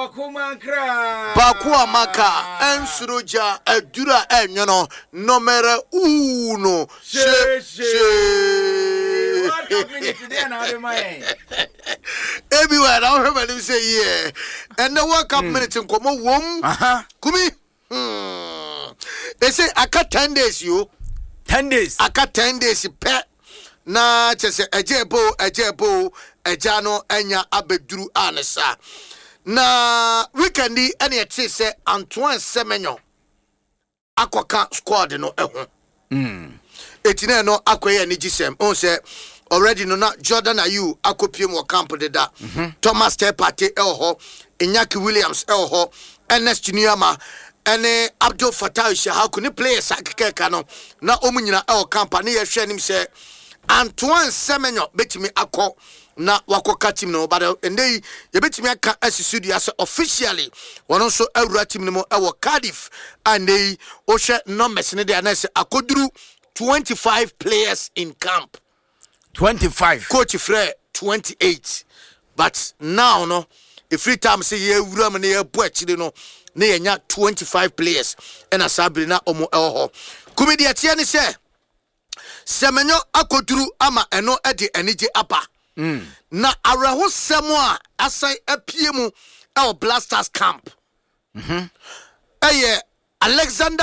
Bakua maka ensuroja edura enyono numero 1 everywhere I remember him say yeah and the World Cup minutes in komo wom kumi they say aka 10 days you 10 days aka 10 days pe na chese ejebo ejano enya abeduru anesa na weekendi ene ete se Antoine Semenyo akoka squad no eho etine no akoye ni gisem on se already no na Jordan Ayew akopiem wo camp de da Thomas Tepate elho Inyaki Williams elho Ernest Niyama ene Abdul Fattah Shahaku ni players akeka no na omunyina el camp na ye hwe nim se Antoine Semenyo betimi akọ na wakoka team no but endey ye betimi aka asisudu as officially wono so awura team no mo ewo Cardiff and they o hwe numbers ne dey na se akoduru 25 players in camp 25 coach Fred 28 but now no if free time say ye awura me na ye bo akire no na ye nya 25 players and asabri na omo elho kumedi atie ne se Semenyo akoduru ama eno ede enije apa na areho semo a asai apie mu e Blasters camp Alexander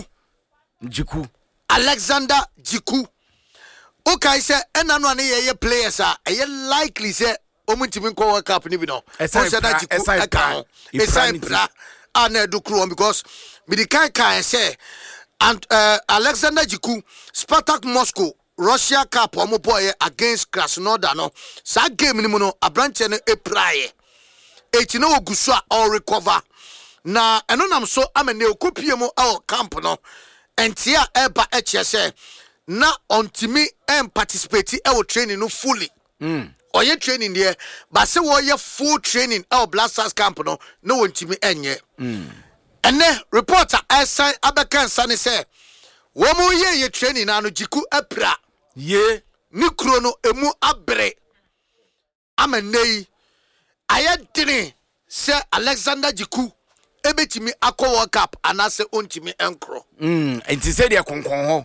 Jiku okay say enano ane ye players a ye likely say omuntimi nko World Cup ni bi no o say that Jiku aka esai bra ana do crew because me di kan say and Alexander Jiku Spartak Moscow Russia Cup omo boy against Krasnodar no sa game ni mu no abranche no epraye etino oguso a all recover na eno nam so amene okopie mu camp no entia eba echiese na ontimi participate training no fully oye training there but say wo ye full training Blasters camp no ontimi enye ene reporter assign abekan sane say wo mo ye training na no Jiku apra ye ni kro no emu abre amenei ayedini say Alexander Jiku ebetimi akọ World Cup anase ontimi enkro enti say dia konkon ho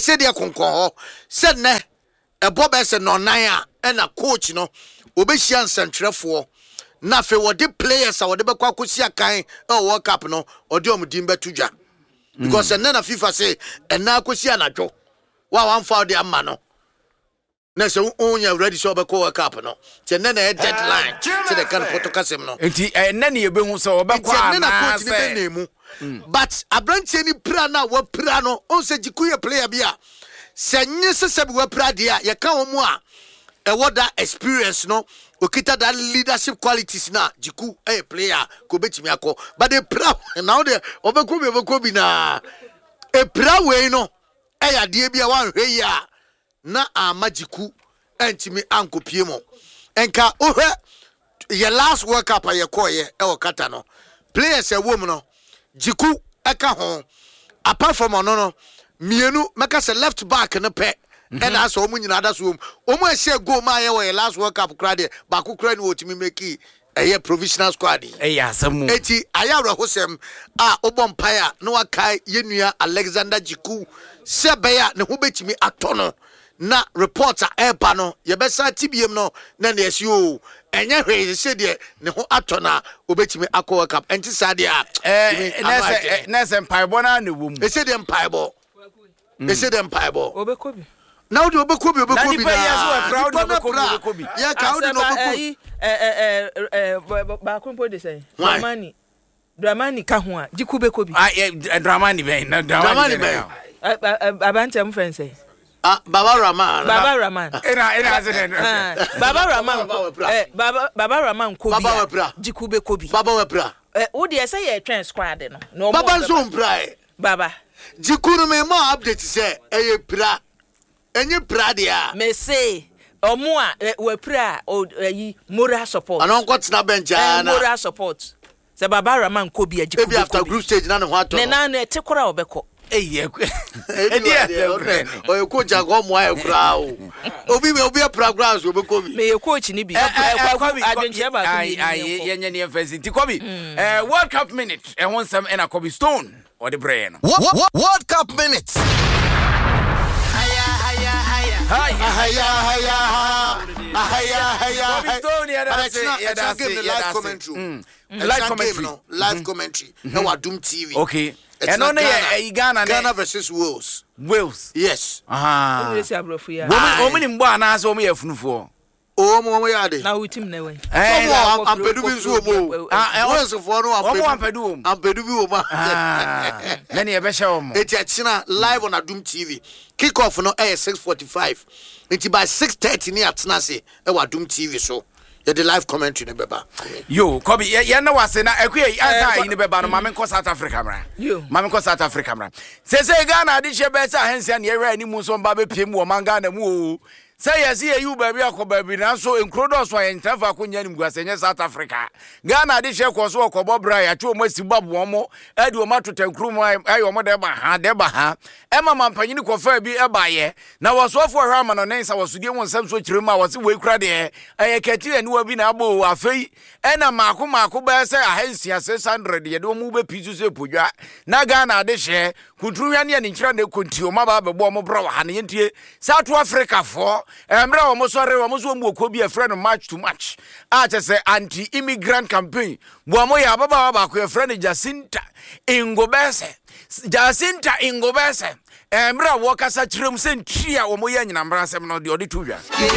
say ne ebo be say no nan a na coach no obehia nsentwerefo na fe wode players a wode bekwa kosia kan World Cup no ode omdim betudwa because na FIFA say na kosia anadwo wa wan fa ode amma no na se onya ready so bekwa World Cup no te na deadline te de kan protocol no enti na ne yebehu so obekwa na say but abranche ni pra na wa pra no on se Jiku ye player bia se nyese se wa pra dia ye ka wo mu a what that experience no okita that leadership qualities na Jiku player ko betimi akọ but the pra now the obekobi na e pra we no ya de bia wan hwe ya na Jiku entimi ankopie mo enka ohwe ye last World Cup ye koye kata no players e wom no Jiku eka ho apart from no mienu meka se left back no pe and that's all much that's room. Almost say go my way last World Cup crowd, Baku Crane watch me make a provisional squad. Some 80 Ayara Hosem Obompire, Noah Kai, Yenuya, Alexander Jiku, Sebea, Nahubet me atono. Na reporter air panel, your best TBM no, then there's you. And yeah, he said, no atona, obet me a World Cup, and Sadia. Ness Empire Bona, the womb. They said Empire Ball. They said Empire Ball. Obekobi. Now the Obekobi Obekobi. Yeah, count Bakumpo they say. Dramani Kahua, Jiku Bekobi. Dramani Ben, Dramani Ben. Abantem friend say. Baba Raman. Baba Raman Kobi. Jiku Bekobi. Baba Webra. Who dey say a trans squad no. Baba Zoom Pry. Baba. Jiku me more update say pra. Enye pra dia. Me say omo a we pra yi moral support. Anon kwat na bench na. Moral support. Se Baba Raman Kobi Jiku. Maybe after group stage na no ho ato. Na te kora obekọ. o coach go mo aye kura o obi a programs we ko bi me coach ni bi adwenche ba ko yenye ne fancy ti ko bi World Cup minute e won sam na Kobe Stone or the brain World Cup minute live commentary na Wadum TV. Okay. And on Ghana versus Wales. Yes. Women in Bwana so me afunufo. Mo yade. Na wutim na we. Ampedu bi nso mo. Wales for no ampedu bi wo ma. Na ne be hye wo mo. Eti achina live on Adum TV. Kick off no 6:45. Eti by 6:30 ni atena se e Wadum TV so. The live commentary ne beba. Yo, Kobe, ya na wase na ekwe asa yi ne beba no mame ko South Africa mra. Mame ko South Africa mra. Se Ghana adi hye be sa hensia ne ewra ni mu so mba be piem wo manga na mu o. Say yes here you baby akoba bi na so enkrodo so yen trafa akonya ni mguasenye South Africa. Ghana adi hye ko so okobo bra ya twa mo sibabo mo edi o matotankru mo ayo mo de ba ha ema mampanyini ko fa bi eba ye na wasofo hwa ma no nensa wasudie won sam so kirema wase we kura de ayekati ani wa bi na abo afei ena maako ba se ahansia 600 ye de mo be pizu se podwa na Ghana adi hye kutru hwa ne nkira na kontio ma ba bebo mo bra wa ha ne yentie South Africa for Emra wo sore wo so mu okobi a friend match to match. Say anti-immigrant campaign. Bo mo ya baba ba ko friend Jacinta Ingobese. Emra wo kasa kirem se ntria wo mo ya nyina mbra sem no de odi tuwa.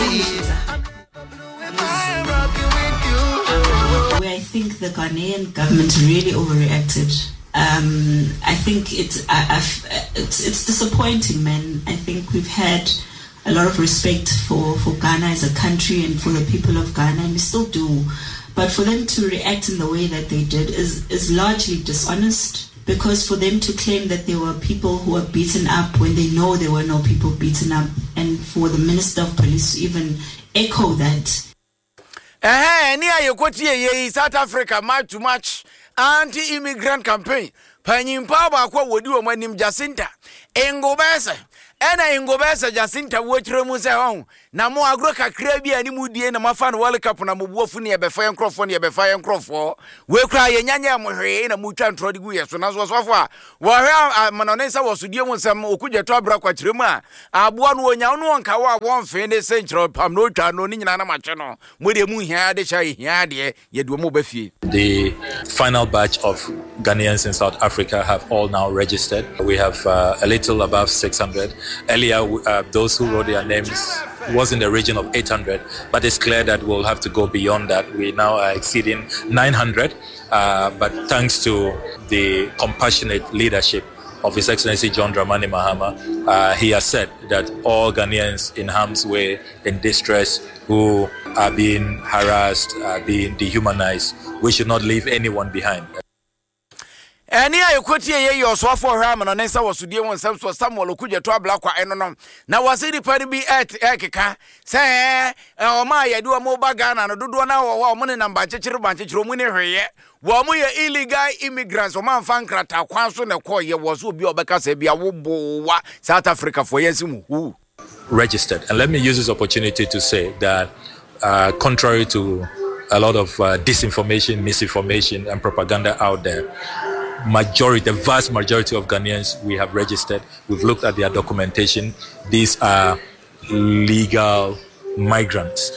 I think the Ghanaian government really overreacted. I think it's disappointing, man. I think we've had a lot of respect for Ghana as a country and for the people of Ghana, and we still do. But for them to react in the way that they did is largely dishonest, because for them to claim that there were people who were beaten up when they know there were no people beaten up, and for the Minister of Police to even echo that. South Africa match to match anti-immigrant campaign. Panyimpa ba kwa wodi wo manim Jacinta Ingobese. Ena Ingobese Jacinta wochire mu se hon na mo agro kakra bi ani mu die na mafa no World Cup na mobuofu ne ebefa enkrofo ne ebefa enkrofo we kra ye nyanya mo hwe na mu twa ntrodi gu yeso na so sofo a wo hwe manonensa wosudie mu nsem okugyeto abra kwa kire mu a aboa no onya no onka wo a won fe ne senchiro pam no twa no ni nyina na mache no mo de mu hia de cha hia de ye do mo ba fie. The final batch of Ghanaians in South Africa have all now registered. We have a little above 600. Earlier, those who wrote their names was in the region of 800, but it's clear that we'll have to go beyond that. We now are exceeding 900, but thanks to the compassionate leadership of His Excellency John Dramani Mahama, he has said that all Ghanaians in harm's way, in distress, who are being harassed, being dehumanized, we should not leave anyone behind. Eni ayekotie ye yosofo hwa ma no nsa wasudie won sam so Samuel okugyeto abla kwa eno no na wasidi pani bi ekeka se o ma ye do mo ba Ghana no dodo na wo mo ne namba chechire mu ne hweye wo mo ye illegal immigrants o man fan krata kwan so ne ko ye wo so obi obeka se bia wo bowa South Africa for yesimu who registered. And let me use this opportunity to say that contrary to a lot of disinformation, misinformation and propaganda out there, the vast majority of Ghanaians we have registered. We've looked at their documentation. These are legal migrants.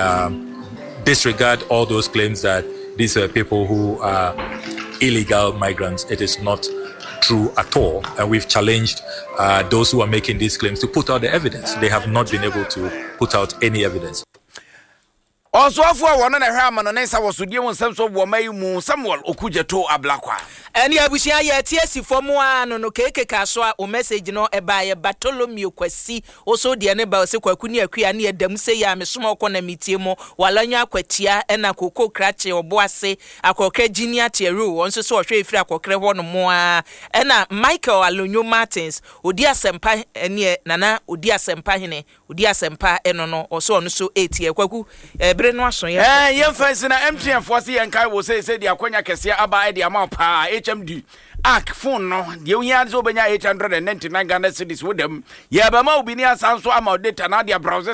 Disregard all those claims that these are people who are illegal migrants. It is not true at all. And we've challenged those who are making these claims to put out the evidence. They have not been able to put out any evidence. Also, for one and a half, and Nessa was to deal with some sort of Mayu Samuel Okugyeto Ablakwa. And Yabushia, TSC for one no cake caswa or message no a by a Bartholomew Quasi, also the neighbor Sequacunia Criania, them say I'm a small corner mitimo, Walania Quetia, and a cocoa cratche or boise, a coquet genia teru, once saw a trade frack or crevon more, and a Michael Alunio Martins, Udia Sempa, and ye Nana, Udia Sempahine, odi asempa eno no oso ono so etie kwaku bere no aso ye ye fancy na MTN for se yan kai wo say di akonya kese aba e di ama pa HMD ak phone no de unya so benya 899 Ghana cedis with them ye ba ma obi ni asanso ama data na dia browser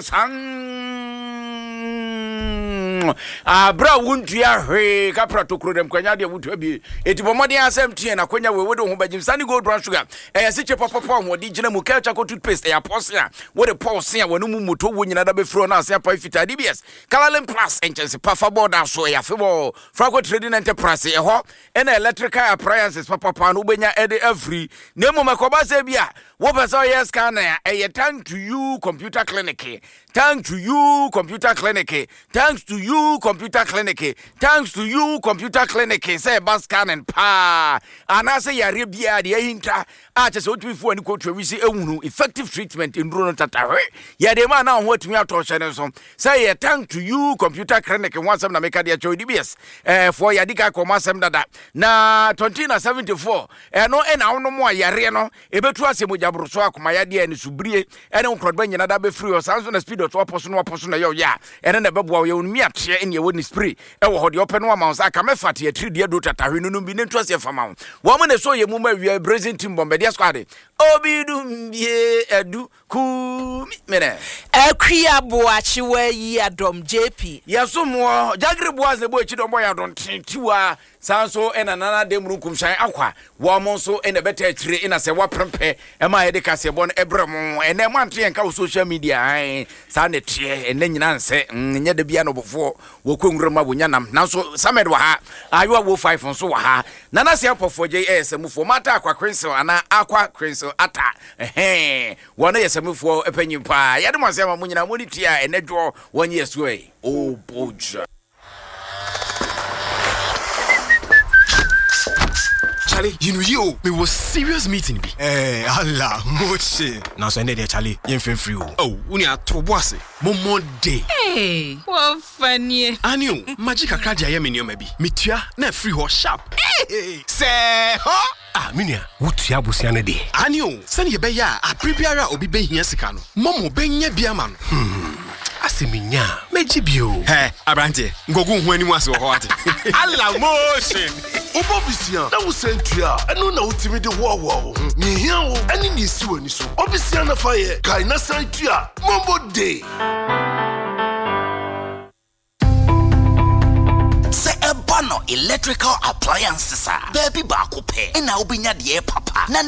bra wuntua hwe kapra tokro dem kwanya de wutua bi etibomode asem tie na kwanya we wode ho bagim sani gold brown sugar siche popopo ho di gina mu culture co toothpaste posia we de pause ya wonu mu moto wo nyina da be fro na ase pa fita DBS Calalem Plus enchese pafa board aso ya febo Franco Trading Enterprise ho ena electrical appliances papa no benya ede every nemo makoba se bia wo pesa yes can thank to you computer clinic thanks to you computer clinic thanks to you computer clinic thanks to you computer clinic say bascan and pa anase yare bia de hinta a chese otwifo ani ko twisi ehunu effective treatment in drone tatahwe ya de ma na ho atumi atoshe ne so say thank to you computer clinic wansam na meka de cho DBS for yadika komasem dada na 2074 no na wono mo yare no ebetu asemu jabroso akoma yade ani subrie ene nkrodba nyina da be free o sanso na speed to waposo na yo ya ene na beboa yo nmi ate ene wo ni spray e wo hode open wa mansa aka mefate atri de do tatahwe no bi ne ntuase fama wo mo ne so ye mu ma wi brazil team bombe dia squad obidu bie edu ku mene akria boachi wa yi adom JP yeso mo jagre boaz ne bo echi do boya don tiwa sanso ena nana demru kumshan akwa wo mo so ena beta atire ena se wa prempe e ma ye de kase bo no ebrem ene mo anto yenka social media ai sa ne tie ene nyina nse nye de bia no bofo wo konwurama bonya nam nanso samed wa ha ayo wo 5 nso wa ha nana se apofo JSM fo mata akwa Crimson ana akwa Crimson ata wona yesemfo epanyimpa yade mo se ma munyina mo ni tia ene dwo wonye yesu e o boja Charlie, you know you, me was serious meeting be. Allah, moche. Now so ende de Charlie, yen fen free o. Oh, uni atobose. Momo day. Hey, what funny. Anio, magic akra dia me nioma bi. Metua na free ho sharp. Hey, say ho. Ah, minia, wutua bosia ne de. Anio, send ye be ya, a prebiara obi be hia sika no. Momo be nya bia ma no. Aseminya, mejibio. He, abrante, ngogu hu ani mu ase ho ate. Allah motion. Obobisia na wusentua eno na utimi de wo ni hia wo ani ni si wani so obisia na faye kai na santua mombo day se ebano electrical appliances baby ba ko pe na obinya de papa na